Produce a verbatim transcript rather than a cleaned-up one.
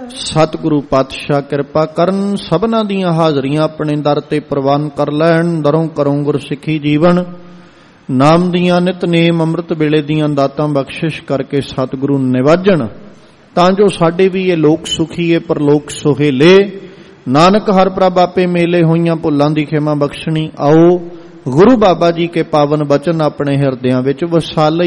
ਸਤਿਗੁਰੂ ਪਾਤਸ਼ਾਹ ਕਿਰਪਾ ਕਰਨ, ਸਭਨਾਂ ਦੀਆਂ ਹਾਜ਼ਰੀਆਂ ਆਪਣੇ ਦਰ ਤੇ ਪ੍ਰਵਾਨ ਕਰ ਲੈਣ। ਦਰੋਂ ਕਰੋਂ ਗੁਰਸਿੱਖੀ ਜੀਵਨ, ਨਾਮ ਦੀਆਂ ਨਿਤਨੇਮ ਅੰਮ੍ਰਿਤ ਵੇਲੇ ਦੀਆਂ ਦਾਤਾਂ ਬਖਸ਼ਿਸ਼ ਕਰਕੇ ਸਤਿਗੁਰੂ ਨਿਵਾਜਣ, ਤਾਂ ਜੋ ਸਾਡੇ ਵੀ ਇਹ ਲੋਕ ਸੁਖੀਏ ਪਰਲੋਕ ਸੁਹੇਲੇ। ਨਾਨਕ ਹਰ ਪ੍ਰਭ ਆਪੇ ਮੇਲੇ, ਹੋਈਆਂ ਭੁੱਲਾਂ ਦੀ ਖਿਮਾ ਬਖਸ਼ਣੀ। ਆਓ ਗੁਰੂ ਬਾਬਾ ਜੀ ਕੇ ਪਾਵਨ ਬਚਨ ਆਪਣੇ ਹਿਰਦਿਆਂ ਵਿੱਚ ਵਸਾ ਲਈਏ।